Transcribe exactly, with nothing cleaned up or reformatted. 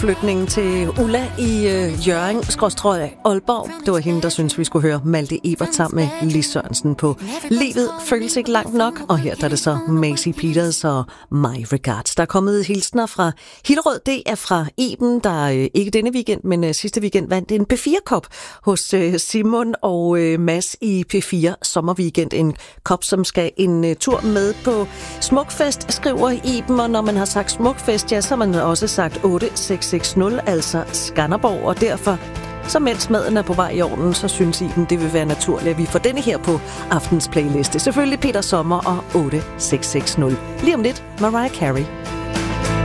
Tilflytningen til Ulla i øh, Hjørring, skråstrøg Aalborg. Det var hende, der synes vi skulle høre Malte Ebert sammen med Lis Sørensen på Livet føles ikke langt nok. Og her der er det så Maisie Peters og My Regards. Der er kommet hilsner fra Hillerød. Det er fra Iben, der øh, ikke denne weekend, men øh, sidste weekend vandt en P fire-kop hos øh, Simon og øh, Mads i P fire Sommerweekend. En kop, som skal en øh, tur med på Smukfest, skriver Iben. Og når man har sagt Smukfest, ja, så har man også sagt otte seks seks nul, altså Skanderborg, og derfor, så mens maden er på vej i ovnen, så synes Iben, det vil være naturligt, at vi får denne her på aftens playliste. Selvfølgelig Peter Sommer og otte seks seks nul. Lige om lidt, Mariah Carey.